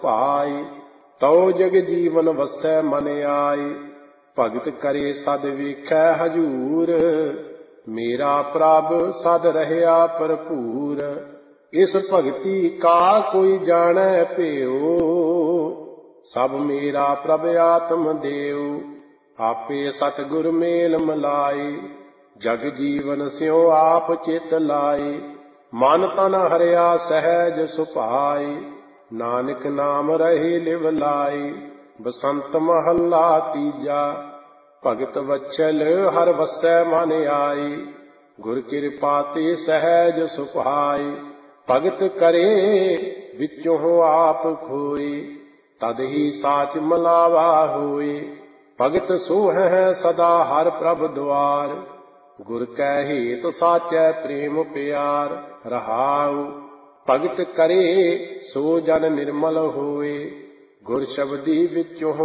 ਭਾਈ। ਤਉ ਜਗ ਜੀਵਨ ਵਸੈ ਮਨ ਆਏ, ਭਗਤ ਕਰੇ ਸਦ ਵੇਖੈ ਹਜੂਰ। ਮੇਰਾ ਪ੍ਰਭ ਸਦ ਰਹਿਆ ਭਰਪੂਰ, ਇਸ ਭਗਤੀ ਕਾ ਕੋਈ ਜਾਣੈ ਭਿਓ। ਸਭ ਮੇਰਾ ਪ੍ਰਭ ਆਤਮ ਦੇਉ, ਆਪੇ ਸਤਿਗੁਰ ਮੇਲ ਮਿਲਾਏ। ਜਗ ਜੀਵਨ ਸਿਉ ਆਪ ਚਿਤ ਲਾਏ, ਮਨ ਤਨ ਹਰਿਆ ਸਹਿਜ ਸੁਭਾਏ। ਨਾਨਕ ਨਾਮ ਰਹੇ ਲਿਵ ਲਾਏ, ਬਸੰਤ ਮਹੱਲਾ ਤੀਜਾ। ਭਗਤ ਵਛਲ ਹਰ ਵਸੈ ਮਨ ਆਏ, ਗੁਰ ਕਿਰਪਾ ਤੇ ਸਹਿਜ ਸੁਭਾਏ। ਭਗਤ ਕਰੇ ਵਿੱਚੋਂ ਆਪ ਖੋਏ, ਤਦ ਹੀ ਸਾਚ ਮਲਾਵਾ ਹੋਏ। ਭਗਤ ਸੋਹੈ ਸਦਾ ਹਰ ਪ੍ਰਭ ਦੁਆਰ, ਗੁਰ ਕੈ ਹੇਤ ਸਾਚੈ ਪ੍ਰੇਮ ਪਿਆਰ। ਰਹਾਉ ਭਗਤ ਕਰੇ ਸੋ ਜਨ ਨਿਰਮਲ ਹੋਏ, ਗੁਰ ਸ਼ਬਦੀ ਵਿੱਚੋਂ